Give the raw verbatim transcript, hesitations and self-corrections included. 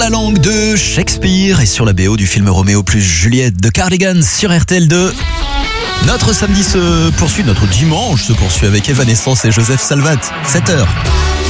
La langue de Shakespeare est sur la B O du film Roméo plus Juliette de Cardigan sur R T L deux. Notre samedi se poursuit, notre dimanche se poursuit avec Evanescence et Joseph Salvat, sept heures.